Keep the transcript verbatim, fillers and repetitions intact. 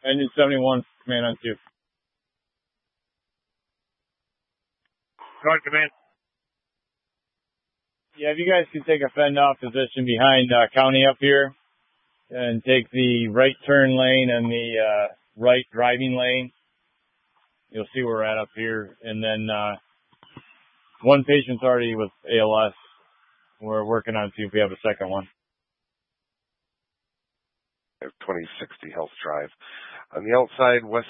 Engine seventy-one, command on two. Go ahead, command. Yeah, if you guys can take a fend-off position behind uh, County up here and take the right turn lane and the uh, right driving lane, you'll see where we're at up here. And then uh, one patient's already with A L S. We're working on see if we have a second one. twenty sixty Health Drive. On the outside, west